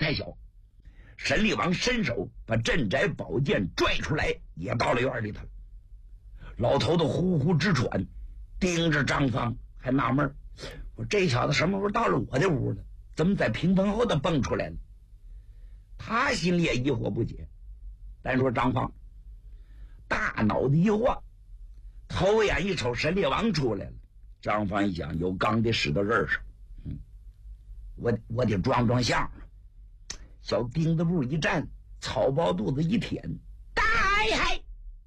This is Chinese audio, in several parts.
太小。沈厉王伸手把镇宅宝剑拽出来，也到了院里头。老头子呼呼直喘，盯着张芳，还纳闷，我这小子什么时候到了我的屋了？怎么在屏风后头蹦出来了？他心里也疑惑不解。单说张芳大脑袋一晃，头眼一瞅，沈厉王出来了。张芳一想，有钢得使到刃上，我得装装相。小钉子步一站，草包肚子一舔，大海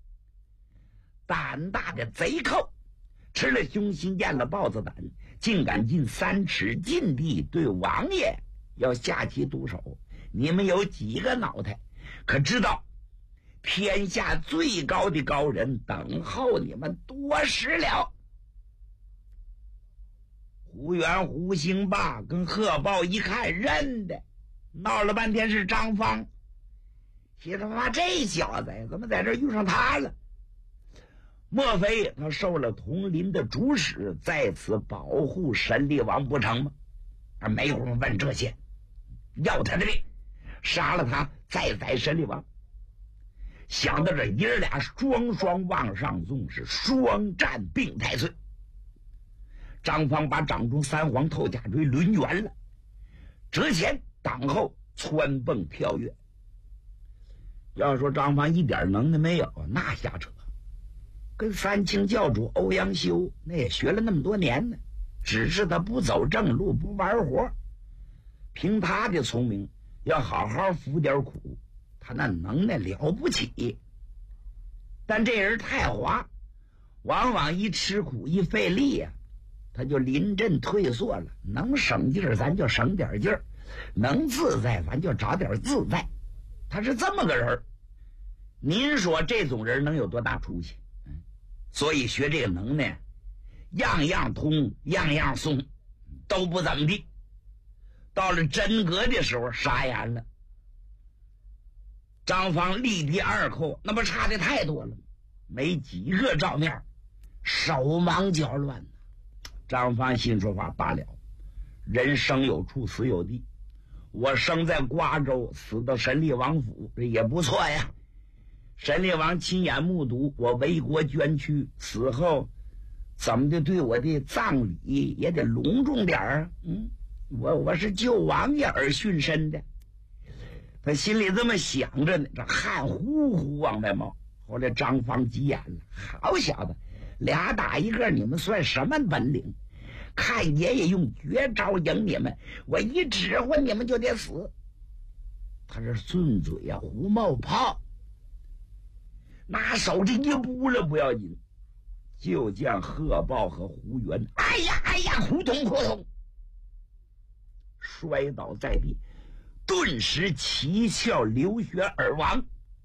胆大的贼寇，吃了凶心验了豹子胆，竟敢进3尺禁地对王爷要下棋毒手。你们有几个脑袋？可知道天下最高的高人等候你们多时了。胡元、胡兴霸跟贺豹一看认的，闹了半天是张芳。心他妈这小子怎么在这遇上他了？莫非他受了统领的主使，在此保护沈厉王不成吗？而没工夫问这些，要他的命，杀了他再宰沈厉王。想到这，爷俩双双往上纵，是双战并太岁。张芳把掌中3黄透甲锥抡圆了，折前挡后，蹿蹦跳跃。要说张芳一点能耐没有，那瞎扯。跟三清教主欧阳修那也学了那么多年呢，只是他不走正路，不玩活。凭他的聪明，要好好服点苦，他那能耐了不起。但这人太滑，往往一吃苦一费力呀，他就临阵退缩了。能省劲儿咱就省点劲儿，能自在咱就找点自在。他是这么个人。您说这种人能有多大出息？所以学这个能耐，样样通，样样松，都不怎么地。到了真格的时候，傻眼了。张芳力敌2寇，那不差的太多了，没几个照面，手忙脚乱。张芳心说话罢了，人生有处，死有地。我生在瓜州，死到沈厉王府，这也不错呀。沈厉王亲眼目睹我为国捐躯，死后怎么的对我的葬礼也得隆重点啊。我是救王爷而殉身的。他心里这么想着呢，这汗呼呼往外冒。后来张芳急眼了，好小子，2打1个，你们算什么本领？看爷爷用绝招赢你们，我一指挥你们就得死。他这顺嘴啊，胡冒泡，拿手这一扑了不要紧，就见贺豹和胡元哎呀扑通扑通摔倒在地，顿时七窍流血而亡。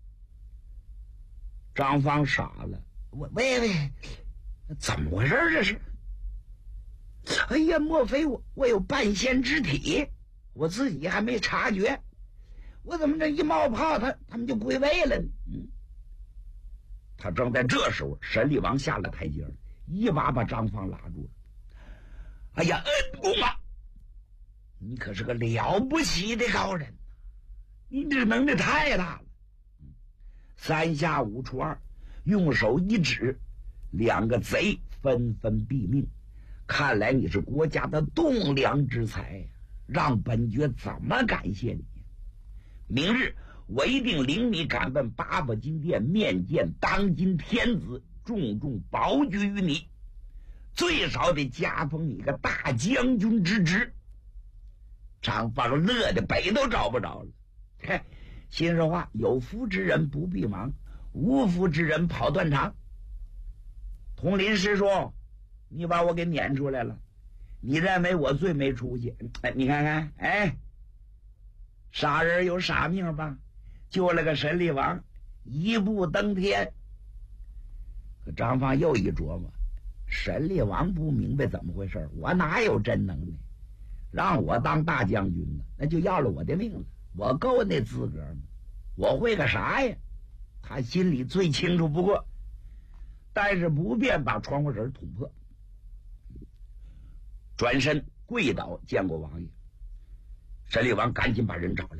张芳傻了，喂，怎么回事这是？哎呀，莫非我有半仙之体？我自己还没察觉，我怎么这一冒泡他们就归位了呢？他正在这时候，沈厉王下了台阶了，一把把张芳拉住了。哎呀，恩公啊，你可是个了不起的高人，你这能耐太大了。3下5除2，用手一指，2个贼纷纷毙命。看来你是国家的栋梁之才呀，让本爵怎么感谢你？明日我一定领你赶奔八宝金殿，面见当今天子，重重保举于你，最少得加封你个大将军之职。张芳乐的北都找不着了。嘿，心说话，有福之人不必忙，无福之人跑断肠。统领师说，你把我给撵出来了，你认为我最没出息？你看看，傻人有傻命吧，救了个沈厉王，一步登天。可张芳又一琢磨，沈厉王不明白怎么回事，我哪有真能耐？让我当大将军呢，那就要了我的命了，我够那资格吗？我会个啥呀？他心里最清楚不过，但是不便把窗户纸捅破，转身跪倒见过王爷。沈厉王赶紧把人找来。